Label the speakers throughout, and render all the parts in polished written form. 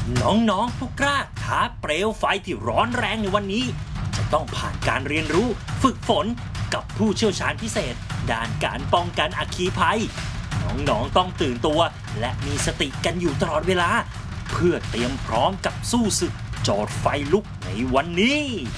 Speaker 1: น้องๆผู้กล้าท้าเปลวไฟที่ร้อนแรงในวันนี้จะต้องผ่านการเรียนรู้ฝึกฝนกับผู้เชี่ยวชาญพิเศษด้านการป้องกันอัคคีภัยน้องๆต้องตื่นตัวและมีสติกันอยู่ตลอดเวลาเพื่อเตรียมพร้อมกับสู้ศึกจอดไฟลุกในวันนี้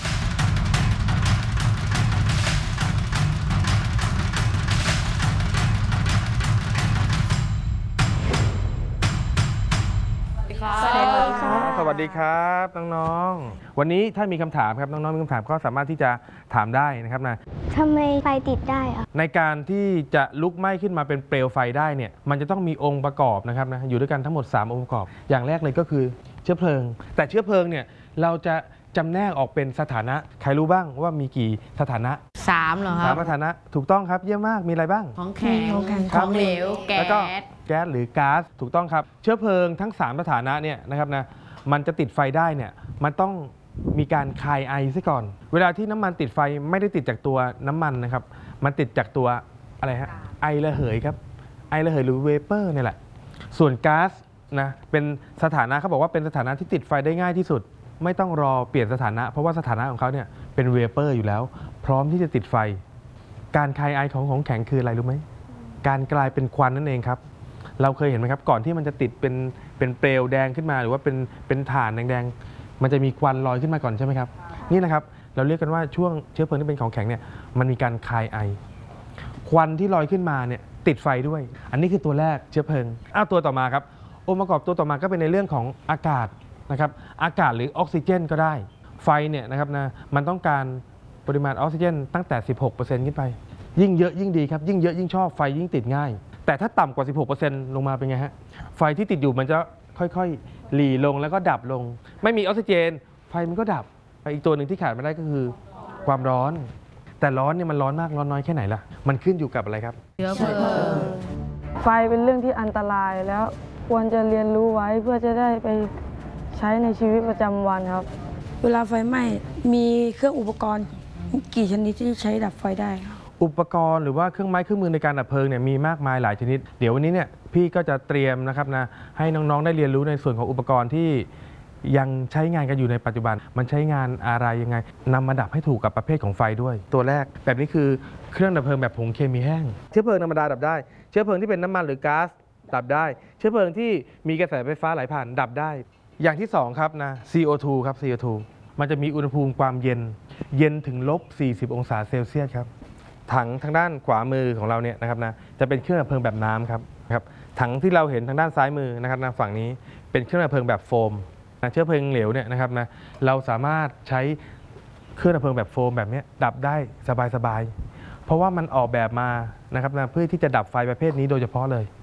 Speaker 2: สวัสดีครับน้องๆวันนี้ถ้ามีคำถามครับน้องๆมีคำถามก็สามารถที่จะถามได้นะครับนะ
Speaker 3: ทำไมไฟติดได้อะ
Speaker 2: ในการที่จะลุกไหม้ขึ้นมาเป็นเปลวไฟได้เนี่ยมันจะต้องมีองค์ประกอบนะครับนะอยู่ด้วยกันทั้งหมด3องค์ประกอบอย่างแรกเลยก็คือเชื้อเพลิงแต่เชื้อเพลิงเนี่ยเราจะจำแนกออกเป็นสถานะใครรู้บ้างว่ามีกี่สถานะ
Speaker 4: 3เหรอครับ
Speaker 2: 3สถานะถูกต้องครับเยี่ยมมากมีอะไรบ้าง
Speaker 4: ของแข็งของเหลวแก๊
Speaker 2: สหรือก๊าซถูกต้องครับเชื้อเพลิงทั้ง3สถานะเนี่ยนะครับนะมันจะติดไฟได้เนี่ยมันต้องมีการคายไอซะก่อนเวลาที่น้ำมันติดไฟไม่ได้ติดจากตัวน้ำมันนะครับมันติดจากตัวอะไรฮะไอระเหยครับไอระเหยหรือเวเปอร์นี่แหละส่วนก๊าซนะเป็นสถานะเขาบอกว่าเป็นสถานะที่ติดไฟได้ง่ายที่สุดไม่ต้องรอเปลี่ยนสถานะเพราะว่าสถานะของเขาเนี่ยเป็นเวเปอร์อยู่แล้วพร้อมที่จะติดไฟการคายไอของแข็งคืออะไรรู้ไหมการกลายเป็นควันนั่นเองครับเราเคยเห็นไหมครับก่อนที่มันจะติดเป็นเปลวแดงขึ้นมาหรือว่าเป็นถ่านแดงๆมันจะมีควันลอยขึ้นมาก่อนใช่ไหมครับนี่นะครับเราเรียกกันว่าช่วงเชื้อเพลิงที่เป็นของแข็งเนี่ยมันมีการคายไอควันที่ลอยขึ้นมาเนี่ยติดไฟด้วยอันนี้คือตัวแรกเชื้อเพลิงตัวต่อมาครับองค์ประกอบตัวต่อมาก็เป็นในเรื่องของอากาศนะครับอากาศหรือออกซิเจนก็ได้ไฟเนี่ยนะครับนะมันต้องการปริมาณออกซิเจนตั้งแต่ 16% ขึ้นไปยิ่งเยอะยิ่งดีครับยิ่งเยอะยิ่งชอบไฟยิ่งติดง่ายแต่ถ้าต่ำกว่า 16% ลงมาเป็นไงฮะไฟที่ติดอยู่มันจะค่อยๆหลีลงแล้วก็ดับลงไม่มีออกซิเจนไฟมันก็ดับอีกตัวหนึ่งที่ขาดไม่ได้ก็คือความร้อนแต่ร้อนเนี่ยมันร้อนมากร้อนน้อยแค่ไหนล่ะมันขึ้นอยู่กับอะไรครับ
Speaker 4: เชื้อเพลิง
Speaker 5: ไฟเป็นเรื่องที่อันตรายแล้วควรจะเรียนรู้ไว้เพื่อจะได้ไปใช้ในชีวิตประจำวันครับ
Speaker 6: เวลาไฟไหม้มีเครื่องอุปกรณ์กี่ชนิดที่ใช้ดับไฟได้ครับ
Speaker 2: อุปกรณ์หรือว่าเครื่องไม้เครื่องมือในการดับเพลิงเนี่ยมีมากมายหลายชนิดเดี๋ยววันนี้เนี่ยพี่ก็จะเตรียมนะครับนะให้น้องๆได้เรียนรู้ในส่วนของอุปกรณ์ที่ยังใช้งานกันอยู่ในปัจจุบันมันใช้งานอะไรยังไงนำมาดับให้ถูกกับประเภทของไฟด้วยตัวแรกแบบนี้คือเครื่องดับเพลิงแบบผงเคมีแห้งเชื้อเพลิงธรรมดาดับได้เชื้อเพลิงที่เป็นน้ำมันหรือก๊าซดับได้เชื้อเพลิงที่มีกระแสไฟฟ้าไหลผ่านดับได้อย่างที่2ครับนะ CO2 ครับ CO2 มันจะมีอุณหภูมิความเย็นถึง-40 องศาเซลเซียสครับถังทางด้านขวามือของเราเนี่ยนะครับนะจะเป็นเครื่องดับเพลิงแบบน้ำครับถังที่เราเห็นทางด้านซ้ายมือนะครับนะฝั่งนี้เป็นเครื่องดับเพลิงแบบโฟมเชื้อเพลิงเหลวเนี่ยนะครับนะเราสามารถใช้เครื่องดับเพลิงแบบโฟมแบบนี้ดับได้สบายๆเพราะว่ามันออกแบบมานะครับนะเพื่อที่จะดับไฟประเภทนี้โดยเฉพาะเลย